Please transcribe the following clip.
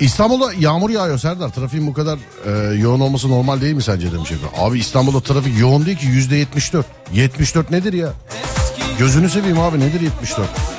İstanbul'da yağmur yağıyor Serdar. Trafiğin bu kadar yoğun olması normal değil mi sence demiş efendim. Abi İstanbul'da trafik yoğun değil ki, %74. 74 nedir ya? Gözünü seveyim abi, nedir 74?